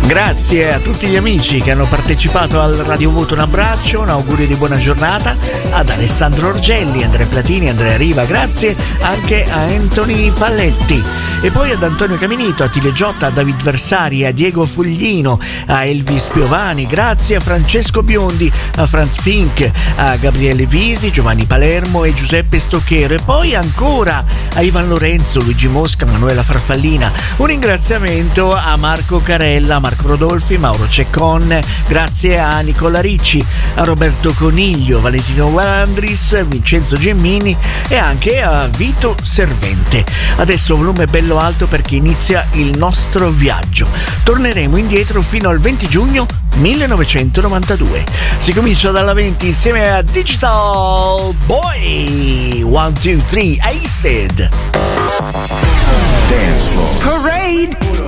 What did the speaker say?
Grazie a tutti gli amici che hanno partecipato al radiovoto, un abbraccio, un augurio di buona giornata ad Alessandro Orgelli, Andrea Platini, Andrea Riva, grazie anche a Anthony Falletti e poi ad Antonio Caminito, a Tile Giotta, a David Versari, a Diego Foglino, a Elvis Piovani, grazie a Francesco Biondi, a Franz Fink, a Gabriele Visi, Giovanni Palermo e Giuseppe Stocchero e poi ancora a Ivan Lorenzo, Luigi Mosca, Manuela Farfallina. Un ringraziamento a Marco Carella, Marco Rodolfi, Mauro Ceccon, grazie a Nicola Ricci, a Roberto Coniglio, Valentino Valandris, Vincenzo Gemmini e anche a Vito Servente. Adesso volume bello alto perché inizia il nostro viaggio. Torneremo indietro fino al 20 giugno 1992. Si comincia dalla 20 insieme a Digital Boy. 1, 2, 3, Acid. Dance floor. Parade.